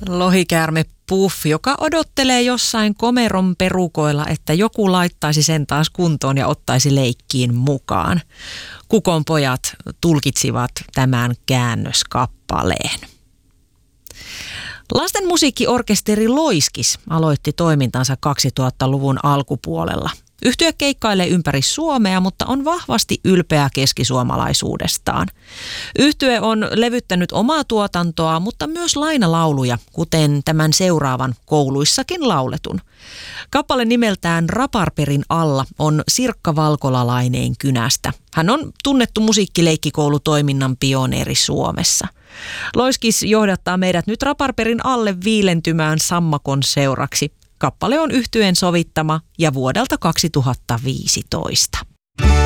Lohikäärme Puff, joka odottelee jossain komeron perukoilla, että joku laittaisi sen taas kuntoon ja ottaisi leikkiin mukaan. Kukonpojat tulkitsivat tämän käännöskappaleen. Lasten musiikkiorkesteri Loiskis aloitti toimintansa 2000-luvun alkupuolella. Yhtye keikkailee ympäri Suomea, mutta on vahvasti ylpeä keskisuomalaisuudestaan. Yhtye on levyttänyt omaa tuotantoa, mutta myös lainalauluja, kuten tämän seuraavan kouluissakin lauletun. Kappale nimeltään Raparperin alla on Sirkka Valkolalaineen kynästä. Hän on tunnettu musiikkileikkikoulutoiminnan pioneeri Suomessa. Loiskis johdattaa meidät nyt Raparperin alle viilentymään sammakon seuraksi. Kappale on yhtyeen sovittama ja vuodelta 2015.